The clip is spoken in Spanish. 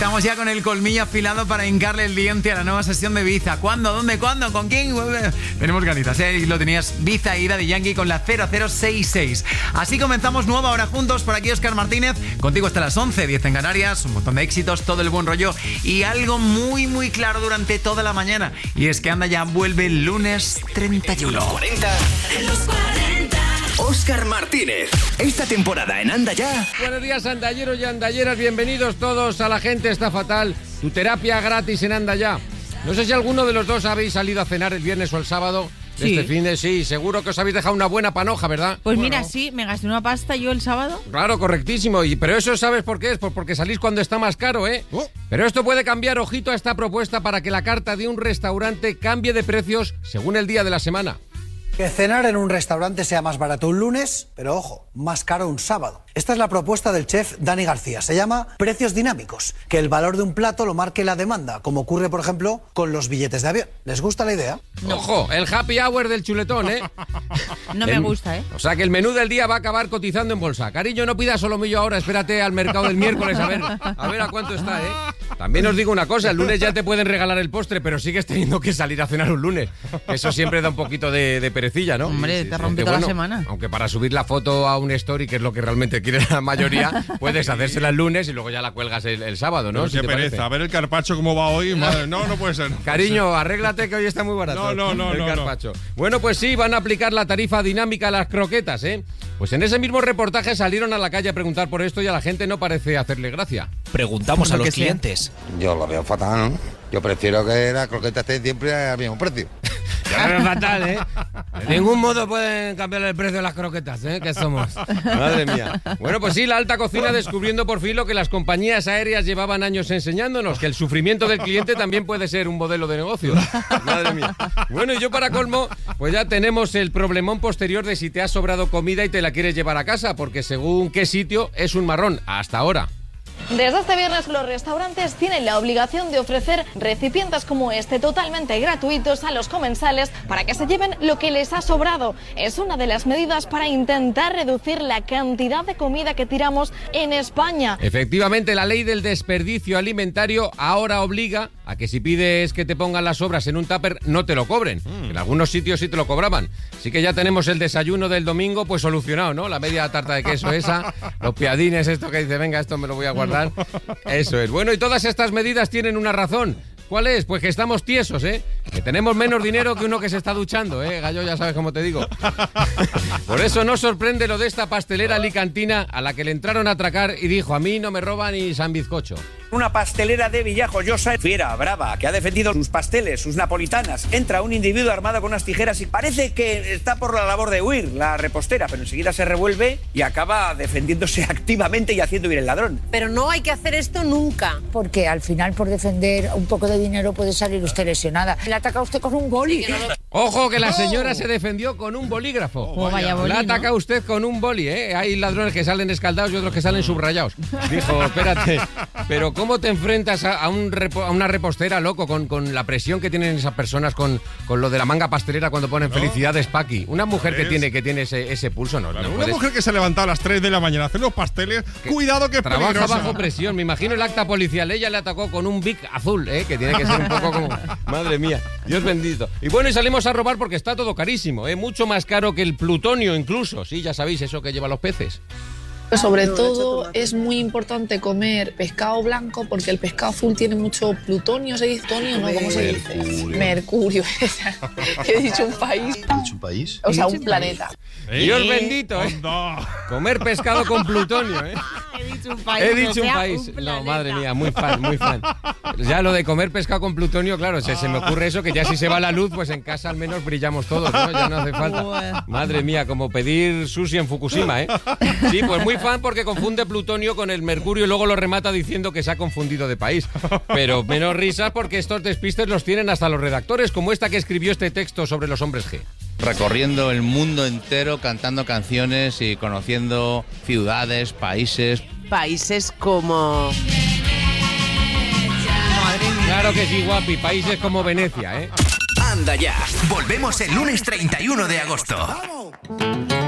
Estamos ya con el colmillo afilado para hincarle el diente a la nueva sesión de Ibiza. ¿Cuándo? ¿Dónde? ¿Cuándo? ¿Con quién? Tenemos ganitas, ¿eh? Y lo tenías, Ibiza y Daddy Yankee con la 0066. Así comenzamos nueva hora juntos. Por aquí Óscar Martínez, contigo hasta las 11, 10 en Canarias. Un montón de éxitos, todo el buen rollo y algo muy, muy claro durante toda la mañana. Y es que Anda Ya vuelve el lunes 31. En los 40. Óscar Martínez. Esta temporada en Anda Ya. Buenos días, andalleros y andalleras. Bienvenidos todos a La Gente Está Fatal. Tu terapia gratis en Anda Ya. No sé si alguno de los dos habéis salido a cenar el viernes o el sábado. Sí. Este fin de sí, seguro que os habéis dejado una buena panoja, ¿verdad? Pues mira, sí, me gasté una pasta yo el sábado. Claro, correctísimo. Pero eso ¿sabes por qué es? Pues porque salís cuando está más caro, ¿eh? Pero esto puede cambiar, ojito a esta propuesta para que la carta de un restaurante cambie de precios según el día de la semana. Que cenar en un restaurante sea más barato un lunes, pero ojo, más caro un sábado. Esta es la propuesta del chef Dani García. Se llama precios dinámicos. Que el valor de un plato lo marque la demanda, como ocurre, por ejemplo, con los billetes de avión. ¿Les gusta la idea? No. Ojo, el happy hour del chuletón, ¿eh? No me gusta, ¿eh? O sea que el menú del día va a acabar cotizando en bolsa. Cariño, no pidas solomillo ahora, espérate al mercado del miércoles a ver a cuánto está, ¿eh? También os digo una cosa, el lunes ya te pueden regalar el postre, pero sigues teniendo que salir a cenar un lunes. Eso siempre da un poquito de perecilla, ¿no? Hombre, te rompe toda la semana. Aunque para subir la foto a un story, que es lo que realmente quiere la mayoría, puedes hacérsela el lunes y luego ya la cuelgas el sábado, ¿no? Pero qué pereza. Parece. A ver el carpaccio cómo va hoy. Madre, no puede ser. Cariño, arréglate que hoy está muy barato. No. El carpaccio. Bueno, pues sí, van a aplicar la tarifa dinámica a las croquetas, ¿eh? Pues en ese mismo reportaje salieron a la calle a preguntar por esto y a la gente no parece hacerle gracia. Preguntamos a los clientes. Yo lo veo fatal, ¿no? Yo prefiero que las croquetas estén siempre al mismo precio. Claro, es fatal, ¿eh? De ningún modo pueden cambiar el precio de las croquetas, ¿eh? Que somos. Madre mía. Bueno, pues sí, la alta cocina descubriendo por fin lo que las compañías aéreas llevaban años enseñándonos, que el sufrimiento del cliente también puede ser un modelo de negocio. Madre mía. Bueno, y yo para colmo, pues ya tenemos el problemón posterior de si te ha sobrado comida y te la quieres llevar a casa, porque según qué sitio es un marrón, hasta ahora. Desde este viernes los restaurantes tienen la obligación de ofrecer recipientes como este totalmente gratuitos a los comensales para que se lleven lo que les ha sobrado. Es una de las medidas para intentar reducir la cantidad de comida que tiramos en España. Efectivamente, la ley del desperdicio alimentario ahora obliga a que si pides que te pongan las sobras en un tupper no te lo cobren. En algunos sitios sí te lo cobraban. Así que ya tenemos el desayuno del domingo pues solucionado, ¿no? La media tarta de queso esa, los piadines, esto que dice, venga, esto me lo voy a guardar. Eso es. Bueno, y todas estas medidas tienen una razón. ¿Cuál es? Pues que estamos tiesos, ¿eh? Que tenemos menos dinero que uno que se está duchando, ¿eh? Gallo, ya sabes cómo te digo. Por eso no sorprende lo de esta pastelera alicantina a la que le entraron a atracar y dijo, a mí no me roba ni San Bizcocho. Una pastelera de Villajoyosa, fiera, brava, que ha defendido sus pasteles, sus napolitanas. Entra un individuo armado con unas tijeras y parece que está por la labor de huir, la repostera, pero enseguida se revuelve y acaba defendiéndose activamente y haciendo huir el ladrón. Pero no hay que hacer esto nunca. Porque al final, por defender un poco de dinero, puede salir usted lesionada. Le ataca usted con un boli. Ojo, que la señora se defendió con un bolígrafo. Vaya boli, la ataca usted con un boli, ¿eh? Hay ladrones que salen escaldados y otros que salen subrayados. Dijo, espérate, pero ¿cómo te enfrentas a una repostera, loco, con la presión que tienen esas personas con lo de la manga pastelera cuando ponen felicidades, Paqui? Una mujer que tiene ese pulso, ¿no? Claro, no una mujer que se ha levantado a las 3 de la mañana a hacer los pasteles, cuidado que es trabaja peligrosa. bajo presión. Me imagino el acta policial. Ella le atacó con un Bic azul, que tiene que ser un poco como... Madre mía, Dios bendito. Y bueno, y salimos a robar porque está todo carísimo, mucho más caro que el plutonio incluso. Sí, ya sabéis, eso que lleva los peces. Sobre todo es muy importante comer pescado blanco porque el pescado azul tiene mucho plutonio, ¿se dice? Plutonio, ¿no? ¿Cómo se dice? Mercurio. He dicho un país. ¿He dicho un país? O sea, un planeta. Dios bendito, Comer pescado con plutonio, He dicho un país. No, madre mía, muy fan. Ya lo de comer pescado con plutonio, claro, se me ocurre eso, que ya si se va la luz, pues en casa al menos brillamos todos, ¿no? Ya no hace falta. Madre mía, como pedir sushi en Fukushima, Sí, pues muy fan porque confunde plutonio con el mercurio y luego lo remata diciendo que se ha confundido de país. Pero menos risas porque estos despistes los tienen hasta los redactores, como esta que escribió este texto sobre los hombres G. Recorriendo el mundo entero, cantando canciones y conociendo ciudades, países. Países como... Claro que sí, guapi, países como Venecia, Anda Ya, volvemos el lunes 31 de agosto.